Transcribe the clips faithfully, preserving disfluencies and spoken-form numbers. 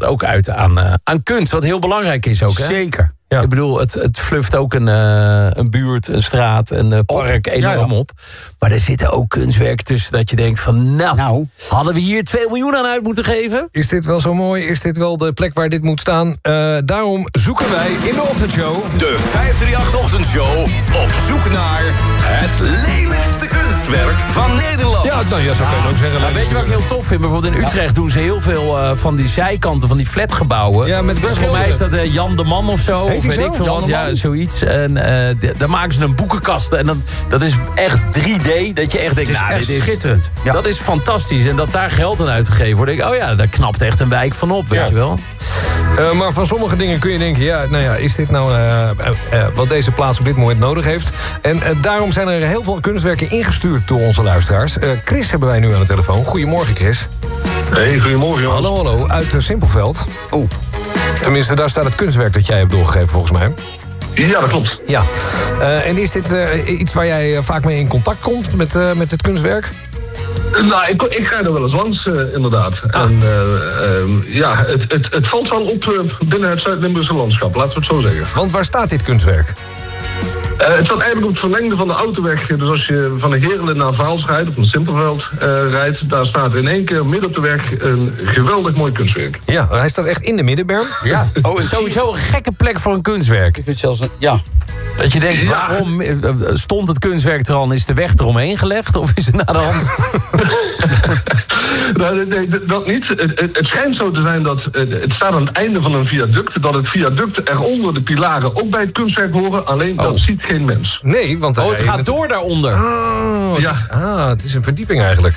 dat ook uit aan, uh, aan kunst. Wat heel belangrijk is ook, hè? Zeker. Ja. Ik bedoel, het, het fluft ook een, uh, een buurt, een straat, een uh, park oh, enorm ja, ja. op. Maar er zitten ook kunstwerken tussen dat je denkt van... Nou, nou, hadden we hier twee miljoen aan uit moeten geven? Is dit wel zo mooi? Is dit wel de plek waar dit moet staan? Uh, daarom zoeken wij in de ochtendshow... De vijf drie acht ochtendshow op zoek naar het lelijkste kunstwerk van Nederland. Ja, nou, ja zo kan je ook zeggen. Nou, weet je wat ik heel tof vind? Bijvoorbeeld in Utrecht doen ze heel veel uh, van die zijkanten, van die flatgebouwen. Ja, met dus voor mij is dat uh, Jan de Man of zo. Of weet zo? ik veel wat, ja, zoiets. En uh, d- dan maken ze een boekenkast. En dan, dat is echt drie D. Dat je echt denkt, nou, echt dit is schitterend. Ja. Dat is fantastisch. En dat daar geld aan uitgegeven wordt. Denk ik, oh ja, daar knapt echt een wijk van op, weet ja. je wel. Uh, maar van sommige dingen kun je denken... ja, nou ja, is dit nou uh, uh, uh, wat deze plaats op dit moment nodig heeft? En uh, daarom zijn er heel veel kunstwerken ingestuurd door onze luisteraars. Uh, Chris hebben wij nu aan de telefoon. Goedemorgen, Chris. Hey, goedemorgen. Jongens. Hallo, hallo. Uit uh, Simpelveld. Oh. Tenminste, daar staat het kunstwerk dat jij hebt doorgegeven, volgens mij. Ja, dat klopt. Ja. Uh, en is dit uh, iets waar jij uh, vaak mee in contact komt met, uh, met het kunstwerk? Nou, ik, ik ga er wel eens langs, uh, inderdaad. Ah. En uh, uh, ja, het, het, het valt wel op uh, binnen het Zuid-Limburgse landschap, laten we het zo zeggen. Want waar staat dit kunstwerk? Uh, het staat eigenlijk op het verlengde van de autoweg. Dus als je van de Heerlen naar Vaals rijdt, of naar Simpelveld uh, rijdt... daar staat in één keer midden op de weg een geweldig mooi kunstwerk. Ja, hij staat echt in de middenberm. Ja, oh, sowieso een gekke plek voor een kunstwerk. Ik vind zelfs een, ja... Dat je denkt, ja. waarom stond het kunstwerk er al en is de weg eromheen gelegd? Of is het naar de hand? nou, nee, dat niet. Het, het, het schijnt zo te zijn dat het staat aan het einde van een viaduct... dat het viaduct eronder de pilaren ook bij het kunstwerk horen... alleen oh. dat ziet geen mens. Nee, want... Oh, het gaat het... door daaronder. Oh, ja. het is, ah, het is een verdieping eigenlijk.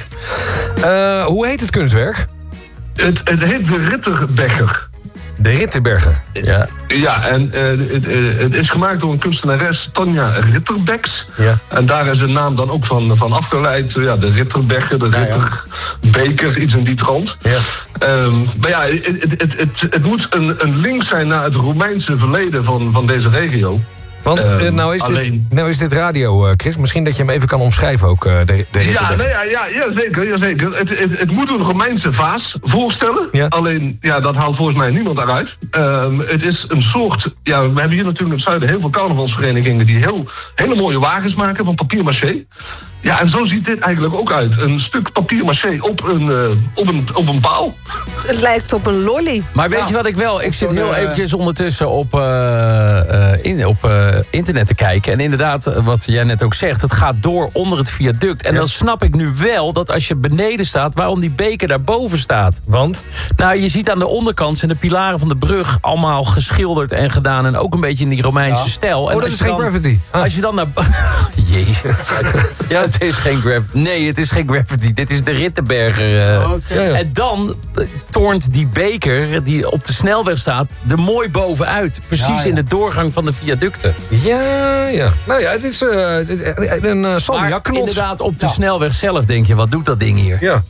Uh, hoe heet het kunstwerk? Het, het heet de Ritterbecher. De Ritterberger. Ja, ja en uh, het, uh, het is gemaakt door een kunstenares, Tanja Ritterbeks. Ja. En daar is een naam dan ook van, van afgeleid. Ja, de Ritterbecher, de ja, Ritterbeker, iets in die trant. Ja. Um, maar ja, het, het, het, het, het moet een, een link zijn naar het Romeinse verleden van, van deze regio. Want uh, nou, is alleen... dit, nou is dit radio, uh, Chris. Misschien dat je hem even kan omschrijven ook, uh, de, de ja, nee, ja, ja, ja, zeker. Ja, zeker. Het, het, het moet een Romeinse vaas voorstellen. Ja. Alleen, ja, dat haalt volgens mij niemand eruit. Um, het is een soort... Ja, we hebben hier natuurlijk in het zuiden heel veel carnavalsverenigingen... die heel, hele mooie wagens maken van papier-maché. Ja, en zo ziet dit eigenlijk ook uit. Een stuk papier-maché op een, uh, op een, op een paal. Het lijkt op een lolly. Maar weet ja. je wat ik wel... Ik zit heel uh, eventjes ondertussen op, uh, uh, in, op uh, internet te kijken. En inderdaad, wat jij net ook zegt... het gaat door onder het viaduct. En ja. dan snap ik nu wel dat als je beneden staat... waarom die beker daarboven staat. Want? Nou, je ziet aan de onderkant... zijn de pilaren van de brug allemaal geschilderd en gedaan... en ook een beetje in die Romeinse ja. stijl. En oh, dat is geen dan, graffiti. Ah. Als je dan naar... Jezus. Ja, het is geen graffiti. Nee, het is geen graffiti. Dit is de Ritterberger. Uh. Oh, okay. ja, ja. En dan uh, toont die beker die op de snelweg staat... er mooi bovenuit. Precies ja, ja. in de doorgang van de viaducten. Ja, ja. Nou ja, het is uh, een uh, salmiakknos. Inderdaad, op de ja. snelweg zelf denk je... wat doet dat ding hier? Ja.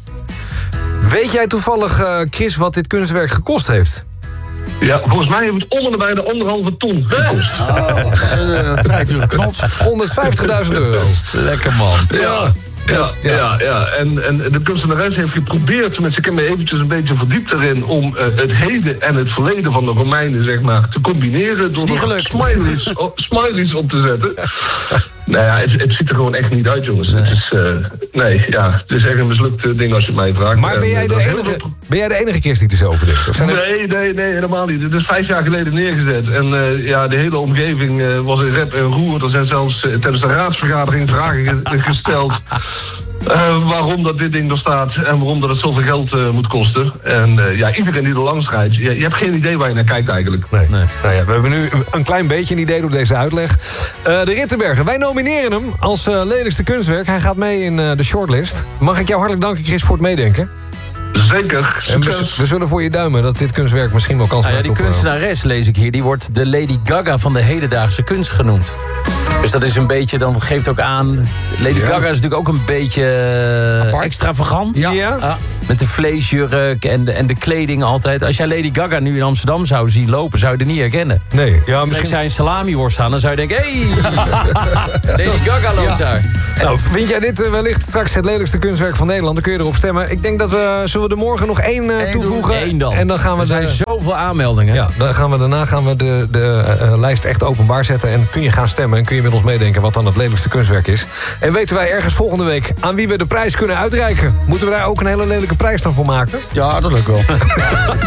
Weet jij toevallig, uh, Chris, wat dit kunstwerk gekost heeft? Ja, volgens mij heeft het om en bij de anderhalve ton gekost. Oh, een vrij dure knots. honderdvijftigduizend euro. Lekker man. Ja. Ja, ja, ja, ja. En, en de kunstenares heeft geprobeerd, tenminste ik heb me eventjes een beetje verdiept erin... om uh, het heden en het verleden van de Romeinen, zeg maar, te combineren... door er smileys, oh, smileys op te zetten. Nou ja, het, het ziet er gewoon echt niet uit, jongens. Nee. Het is, uh, nee, ja, het is echt een mislukt ding als je het mij vraagt. Maar ben jij de enige, veel... ben jij de enige Chris die er zo over denkt? Of zijn er... Nee, nee, nee, helemaal niet. Het is vijf jaar geleden neergezet. En uh, ja, de hele omgeving uh, was in rep en roer. Er zijn zelfs uh, tijdens de raadsvergadering vragen ge- gesteld... Uh, waarom dat dit ding er staat en waarom dat het zoveel geld uh, moet kosten. En uh, ja, iedereen die er langs rijdt, je, je hebt geen idee waar je naar kijkt eigenlijk. Nee. nee. Nou ja, we hebben nu een klein beetje een idee door deze uitleg. Uh, de Ritterberger, wij nomineren hem als uh, lelijkste kunstwerk. Hij gaat mee in uh, de shortlist. Mag ik jou hartelijk danken, Chris, voor het meedenken? Zeker. En we, we zullen voor je duimen dat dit kunstwerk misschien wel kans maakt. Nou ja, die kunstenares, lees ik hier, die wordt de Lady Gaga van de hedendaagse kunst genoemd. Dus dat is een beetje, dan geeft ook aan... Lady ja. Gaga is natuurlijk ook een beetje uh, extravagant. Ja. ja. Uh, met de vleesjurk en de, en de kleding altijd. Als jij Lady Gaga nu in Amsterdam zou zien lopen, zou je er niet herkennen. Nee. Ja, misschien... Trek zij een salamiworst aan, dan zou je denken... Hé, hey, Lady Gaga loopt ja. daar. Nou, vind jij dit uh, wellicht straks het lelijkste kunstwerk van Nederland? Dan kun je erop stemmen. Ik denk dat we... Zullen we er morgen nog één uh, toevoegen. Eén dan. En dan gaan we er zijn de, zoveel aanmeldingen. Ja, dan gaan we, daarna gaan we de, de uh, lijst echt openbaar zetten. En kun je gaan stemmen en kun je met ons meedenken wat dan het lelijkste kunstwerk is. En weten wij ergens volgende week aan wie we de prijs kunnen uitreiken. Moeten we daar ook een hele lelijke prijs dan voor maken? Ja, dat lukt wel.